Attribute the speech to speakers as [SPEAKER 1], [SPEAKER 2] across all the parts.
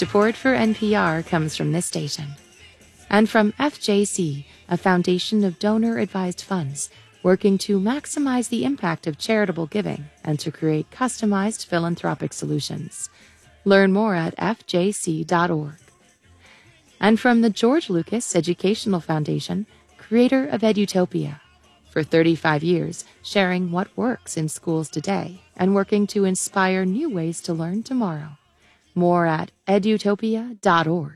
[SPEAKER 1] Support for NPR comes from this station. And from FJC, a foundation of donor-advised funds working to maximize the impact of charitable giving and to create customized philanthropic solutions. Learn more at fjc.org. And from the George Lucas Educational Foundation, creator of Edutopia. For 35 years, sharing what works in schools today and working to inspire new ways to learn tomorrow. More at edutopia.org.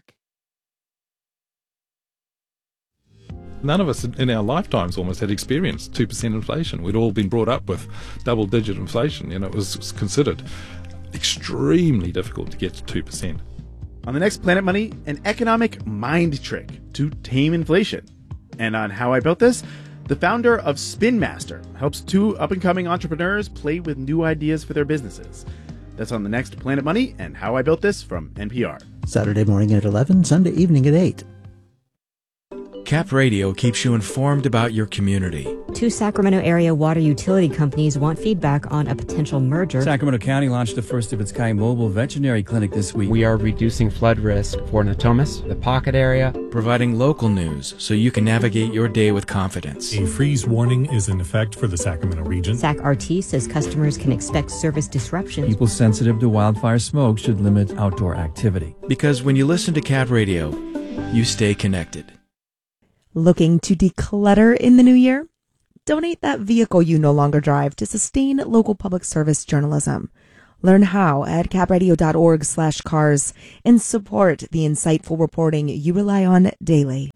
[SPEAKER 2] None of us in our lifetimes almost had experienced 2% inflation. We'd all been brought up with double-digit inflation. It was considered extremely difficult to get to 2%.
[SPEAKER 3] On the next Planet Money, an economic mind trick to tame inflation. And on How I Built This, the founder of Spin Master helps two up-and-coming entrepreneurs play with new ideas for their businesses. That's on the next Planet Money and How I Built This from NPR.
[SPEAKER 4] Saturday morning at 11, Sunday evening at 8.
[SPEAKER 5] Cap Radio keeps you informed about your community.
[SPEAKER 6] Two Sacramento area water utility companies want feedback on a potential merger.
[SPEAKER 7] Sacramento County launched the first of its kind mobile veterinary clinic this week.
[SPEAKER 8] We are reducing flood risk for Natomas, the Pocket area.
[SPEAKER 5] Providing local news so you can navigate your day with confidence.
[SPEAKER 9] A freeze warning is in effect for the Sacramento region.
[SPEAKER 6] SacRT says customers can expect service disruptions.
[SPEAKER 7] People sensitive to wildfire smoke should limit outdoor activity.
[SPEAKER 5] Because when you listen to Cap Radio, you stay connected.
[SPEAKER 10] Looking to declutter in the new year? Donate that vehicle you no longer drive to sustain local public service journalism. Learn how at capradio.org/cars and support the insightful reporting you rely on daily.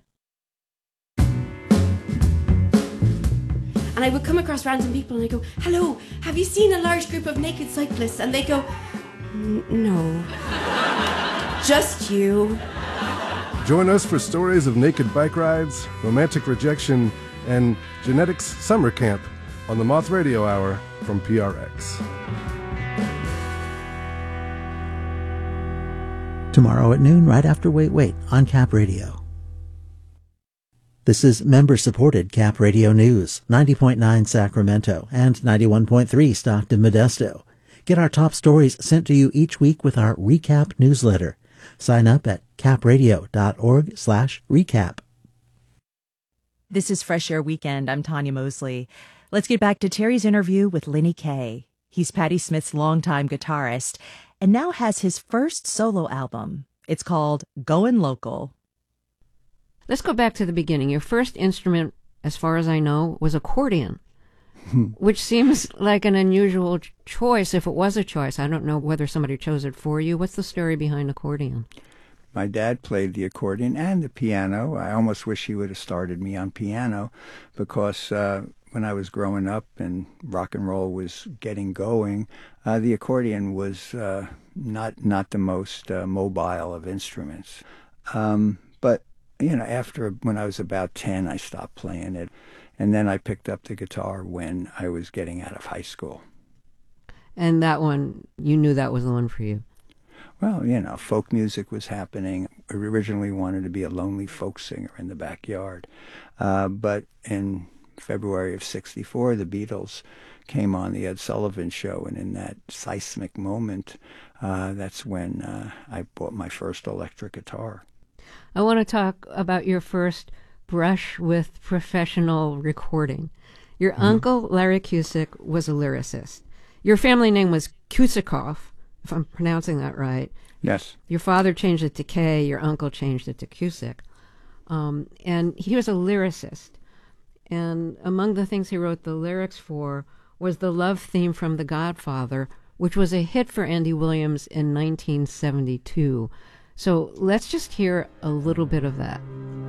[SPEAKER 11] And I would come across random people and I go, "Hello, have you seen a large group of naked cyclists?" And they go, "No, just you."
[SPEAKER 12] Join us for stories of naked bike rides, romantic rejection, and genetics summer camp on the Moth Radio Hour from PRX.
[SPEAKER 4] Tomorrow at noon, right after Wait Wait on Cap Radio. This is member-supported Cap Radio News, 90.9 Sacramento and 91.3 Stockton Modesto. Get our top stories sent to you each week with our Recap newsletter. Sign up at capradio.org/recap.
[SPEAKER 13] This is Fresh Air Weekend. I'm Tanya Mosley. Let's get back to Terry's interview with Lenny Kaye. He's Patti Smith's longtime guitarist and now has his first solo album. It's called Goin' Local.
[SPEAKER 14] Let's go back to the beginning. Your first instrument, as far as I know, was accordion, which seems like an unusual choice if it was a choice. I don't know whether somebody chose it for you. What's the story behind accordion?
[SPEAKER 15] My dad played the accordion and the piano. I almost wish he would have started me on piano because when I was growing up and rock and roll was getting going, the accordion was not the most mobile of instruments. But, after when I was about 10, I stopped playing it. And then I picked up the guitar when I was getting out of high school.
[SPEAKER 14] And that one, you knew that was the one for you?
[SPEAKER 15] Well, folk music was happening. I originally wanted to be a lonely folk singer in the backyard. But in February of '64, the Beatles came on the Ed Sullivan Show. And in that seismic moment, that's when I bought my first electric guitar.
[SPEAKER 14] I want to talk about your first brush with professional recording. Your uncle, Larry Cusick, was a lyricist. Your family name was Kusikoff, if I'm pronouncing that right.
[SPEAKER 15] Yes.
[SPEAKER 14] Your father changed it to Kay. Your uncle changed it to Cusick. And he was a lyricist. And among the things he wrote the lyrics for was the love theme from The Godfather, which was a hit for Andy Williams in 1972. So let's just hear a little bit of that.